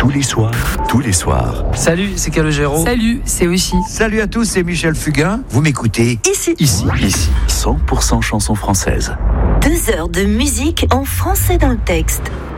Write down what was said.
Tous les soirs. Salut, c'est Calogero. Salut, c'est aussi. Salut à tous, c'est Michel Fugain. Vous m'écoutez Ici. 100% chansons françaises. 2 heures de musique en français dans le texte.